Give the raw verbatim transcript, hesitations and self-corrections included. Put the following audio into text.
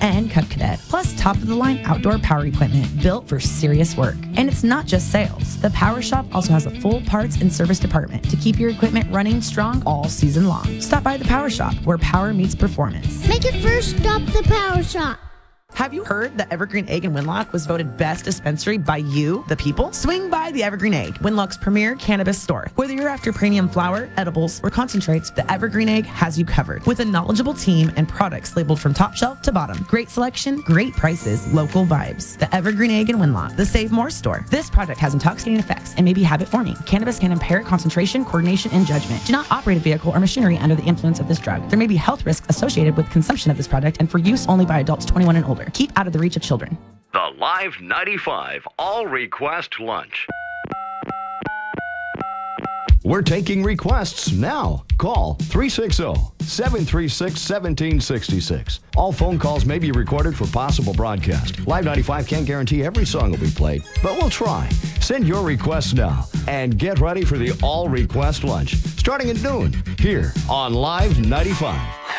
and Cub Cadet, plus top-of-the-line outdoor power equipment built for serious work. And it's not just sales. The Power Shop also has a full parts and service department to keep your equipment running strong all season long. Stop by the Power Shop, where power meets performance. Make it first stop the Power Shop. Have you heard that Evergreen Egg in Winlock was voted best dispensary by you, the people? Swing by the Evergreen Egg, Winlock's premier cannabis store. Whether you're after premium flower, edibles, or concentrates, the Evergreen Egg has you covered. With a knowledgeable team and products labeled from top shelf to bottom. Great selection, great prices, local vibes. The Evergreen Egg in Winlock, the Save More store. This product has intoxicating effects and may be habit-forming. Cannabis can impair concentration, coordination, and judgment. Do not operate a vehicle or machinery under the influence of this drug. There may be health risks associated with consumption of this product and for use only by adults twenty-one and older. Keep out of the reach of children. The Live ninety-five All Request Lunch. We're taking requests now. Call three six zero, seven three six, one seven six six. All phone calls may be recorded for possible broadcast. Live ninety-five can't guarantee every song will be played, but we'll try. Send your requests now and get ready for the All Request Lunch starting at noon here on Live ninety-five.